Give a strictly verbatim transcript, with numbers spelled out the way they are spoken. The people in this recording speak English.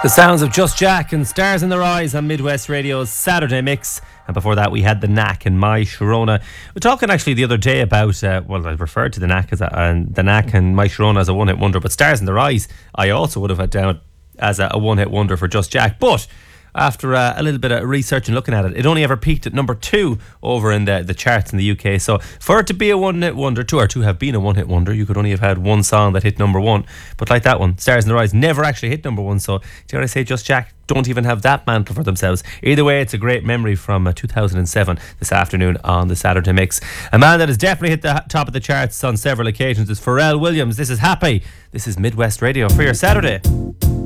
The sounds of Just Jack and Stars in Their Eyes on Midwest Radio's Saturday Mix. And before that, we had The Knack and My Sharona. We were talking actually the other day about, uh, well, I referred to The Knack as a, and The Knack and My Sharona as a one-hit wonder, but Stars in Their Eyes, I also would have had down as a, a one-hit wonder for Just Jack. But after uh, a little bit of research and looking at it, it only ever peaked at number two over in the, the charts in the U K. So for it to be a one-hit wonder, to, or to have been a one-hit wonder, you could only have had one song that hit number one. But like that one, Stars in Their Eyes never actually hit number one. So dare I say, Just Jack don't even have that mantle for themselves. Either way, it's a great memory from uh, two thousand seven this afternoon on the Saturday Mix. A man that has definitely hit the top of the charts on several occasions is Pharrell Williams. This is Happy. This is Midwest Radio for your Saturday.